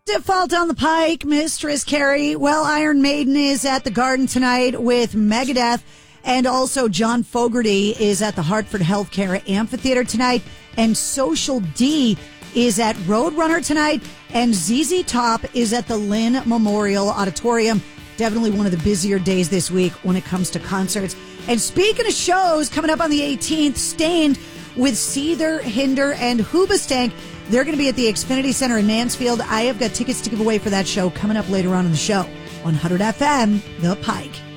Default on the Pike, Mistress Carrie. Well, Iron Maiden is at the Garden tonight with Megadeth, and also John Fogerty is at the Hartford Healthcare Amphitheater tonight, and Social D is at Roadrunner tonight, and ZZ Top is at the Lynn Memorial Auditorium. Definitely one of the busier days this week when it comes to concerts. And speaking of shows, coming up on the 18th, Stained with Seether, Hinder, and Hoobastank. They're going to be at the Xfinity Center in Mansfield. I have got tickets to give away for that show coming up later on in the show. 100 FM, The Pike.